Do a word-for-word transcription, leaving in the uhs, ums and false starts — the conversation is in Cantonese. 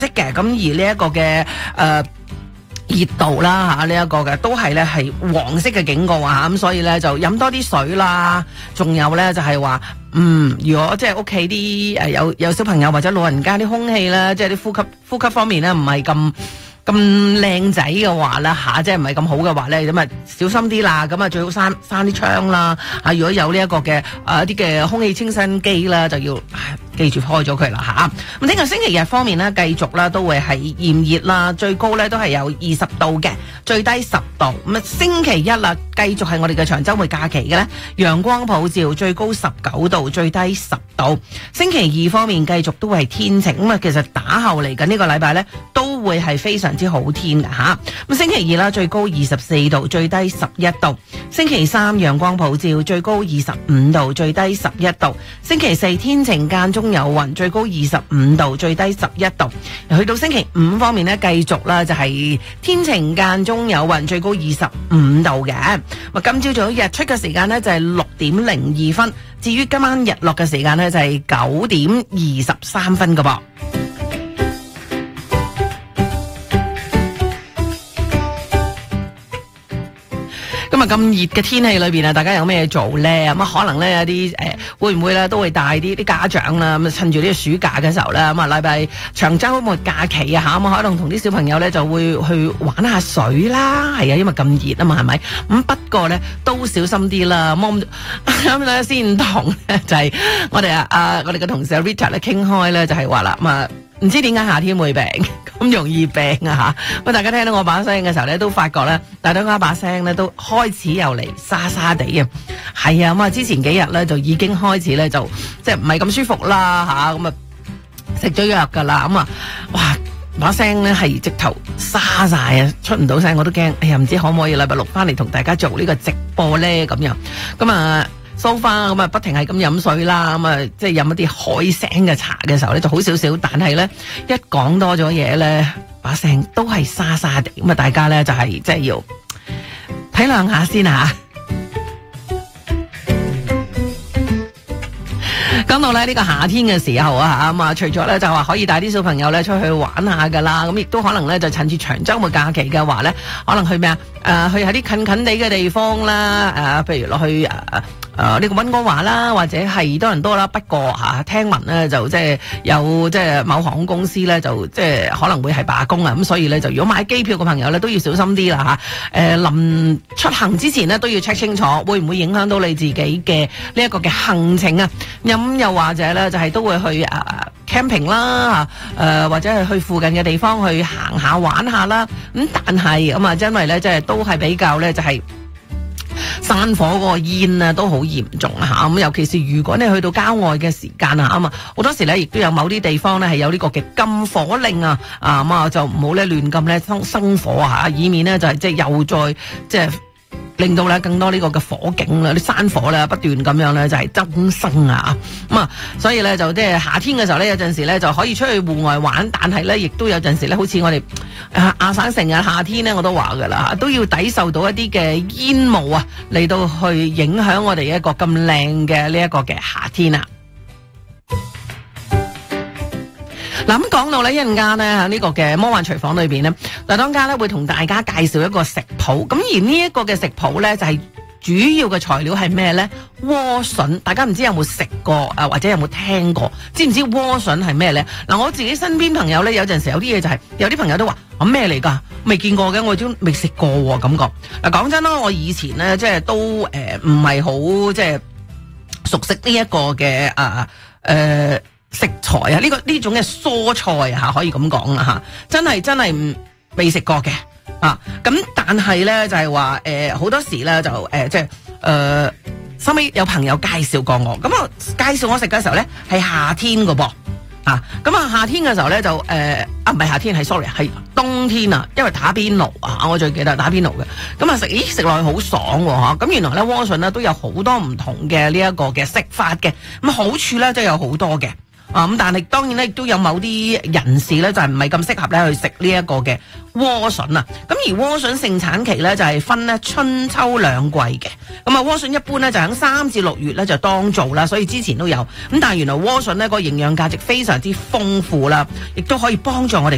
嘅，咁而呢一個嘅誒。呃熱度啦嚇，呢一個嘅都係咧係黃色嘅警告啊，咁所以咧就飲多啲水啦，仲有咧就係話，嗯，如果即係屋企啲誒有有小朋友或者老人家啲空氣咧，即係啲呼吸呼吸方面咧唔係咁咁靚仔嘅話啦嚇，即係唔係咁好嘅話咧，咁啊小心啲啦，咁啊最好閂閂啲窗啦，啊如果有呢一個嘅誒一啲嘅空氣清新機啦，就要記住開咗佢啦嚇。咁聽日星期日方面呢，繼續啦都會係炎熱啦，最高咧都係有二十度嘅，最低十度。咁啊星期一啦，繼續係我哋嘅長週末假期嘅咧，陽光普照，最高十九度，最低十度。星期二方面繼續都會係天晴，咁啊其實打後嚟緊呢個禮拜咧都會係非常之好天嘅嚇。咁星期二啦，最高二十四度，最低十一度。星期三陽光普照，最高二十五度，最低十一度。星期四天晴間中有雲，最高二十五度，最低十一度。去到星期五方面呢，繼續啦就係天晴間中有雲，最高二十五度嘅。咁今朝早日出嘅時間呢，就係六點零二分，至於今晚日落嘅時間呢，就係九點二十三分㗎噃。咁啊咁熱嘅天氣裏邊啊，大家有咩做咧？咁啊可能咧有啲誒、呃，會唔會咧都會帶啲啲家長啦，咁啊趁住呢個暑假嘅時候咧，咁啊禮拜長週末假期啊嚇，咁可能同啲小朋友咧就會去玩下水啦，係啊，因為咁熱啊嘛，係咪？咁不過咧都小心啲啦。咁咁咧先同咧就係我哋啊啊我哋嘅同事 Rita 咧傾開咧就係話啦，咁啊唔知點解夏天會病咁容易病啊嚇！咁大家聽到我把聲嘅時候咧，都發覺咧，大家把聲咧都開始又嚟沙沙地啊！係啊，咁啊之前幾日咧就已經開始咧就即係唔係咁舒服啦嚇，咁啊食咗藥噶啦，咁啊哇把聲咧係直頭沙晒啊，出唔到聲我都驚，哎呀唔知可唔可以禮拜六翻嚟同大家做呢個直播咧咁樣，咁啊。蘇花咁啊，不停係咁飲水啦，咁啊，即係飲一啲海腥嘅茶嘅時候咧，就好少少。但係咧，一講多咗嘢咧，把聲都係沙沙地。咁啊，大家咧就係即係要體諒下先吓。講到咧呢個夏天嘅時候啊，咁啊，除咗咧就話可以帶啲小朋友咧出去玩下噶啦，咁亦都可能咧就趁住長週末假期嘅話咧，可能去咩啊？誒、呃，去下啲近近地嘅地方啦，誒、呃，譬如落去誒。呃誒、呃，呢、這個溫哥華啦，或者係多倫多啦，不過吓、啊、聽聞咧就即係有即係某航空公司咧就即係可能會係罷工啊，咁所以咧就如果買機票嘅朋友咧都要小心啲啦吓。誒、啊，臨出行之前咧都要 check 清楚，會唔會影響到你自己嘅呢一個嘅行程啊？咁又或者咧就係、是、都會去誒、啊、camping 啦，誒、啊、或者係去附近嘅地方去行下玩下啦。咁但係咁啊，因為咧即係都係比較咧就係、是。山火嗰個煙啊都好嚴重吓，咁尤其是如果你去到郊外嘅時間啊，咁啊好多時咧亦都有某啲地方咧係有呢個嘅禁火令啊，啊咁啊就唔好咧亂咁咧生生火啊，以免咧就係即係又再即係。令到咧更多呢個嘅火警啦，啲山火咧不斷咁樣咧就係增生啊，咁啊，所以咧就即係夏天嘅時候咧，有陣時咧就可以出去戶外玩，但係咧亦都有陣時咧，好似我哋啊亞省成日夏天咧，我都話噶啦，都要抵受到一啲嘅煙霧啊，嚟到去影響我哋一個咁靚嘅呢一個嘅夏天啊。嗱咁講到咧，一陣間咧喺呢個嘅魔幻廚房裏邊咧，嗱當家咧會同大家介紹一個食譜，咁而呢一個嘅食譜咧就係、是、主要嘅材料係咩咧？萵筍，大家唔知有冇食過啊，或者有冇聽過？知唔知萵筍係咩咧？嗱，我自己身邊朋友咧，有陣時有啲嘢就係、是，有啲朋友都話啊咩嚟噶？未見過嘅，我都未食過喎，感覺。嗱，講真啦，我以前咧即係都誒唔係好即係熟悉呢一個嘅啊誒。呃食材啊，呢、這個呢種嘅蔬菜啊，可以咁講啦吓，真係真係唔未食過嘅啊。咁但係咧就係話誒，好、呃、多時咧就誒、呃、即係誒，收、呃、尾有朋友介紹過我，咁啊介紹我食嘅時候咧係夏天噶噃啊。咁啊夏天嘅時候咧就誒啊唔係夏天係 sorry 係冬天啊，因為打邊爐啊，我最記得打邊爐嘅。咁啊食咦食落去好爽吓，咁、啊、原來咧萵筍咧都有好多唔同嘅呢一個嘅食法嘅，咁好處咧都有好多嘅。啊咁，但係當然咧，亦都有某啲人士咧，就係唔係咁適合咧去食呢一個嘅萵筍啊。咁而萵筍盛產期咧就係分咧春秋兩季嘅。咁啊，萵筍一般咧就喺三至六月咧就當造啦，所以之前都有。咁但係原來萵筍咧個營養價值非常之豐富啦，亦都可以幫助我哋